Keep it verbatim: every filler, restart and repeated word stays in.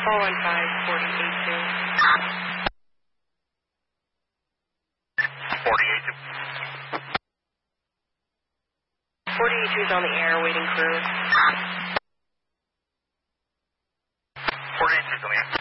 four one five, forty-eight two. forty-eight two. forty-eight two is on the air, waiting crew. forty-eight two coming in.